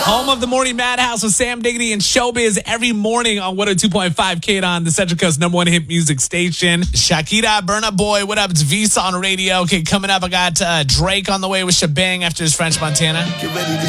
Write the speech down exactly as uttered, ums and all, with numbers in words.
Home of the Morning Madhouse with Sam Diggity and Showbiz every morning on one oh two point five K on the Central Coast number one hit music station. Shakira, Burna Boy, what up? It's Visa on radio. Okay, coming up, I got uh, Drake on the way with Shebang after his French Montana. Get ready to